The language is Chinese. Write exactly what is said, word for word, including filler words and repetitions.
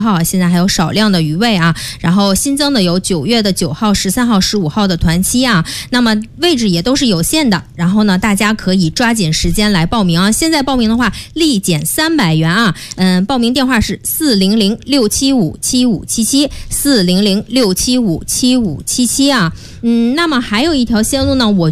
号现在还有少量的余位啊，然后新增的有九月的九号、十三号、十五号的团期啊，那么位置也都是有限的，然后呢，大家可以抓紧时间来报名啊。现在报名的话，立减三百元啊。嗯，报名电话是四零零六七五七五七七四零零六七五七五七七啊。嗯，那么还有一条线路呢，我。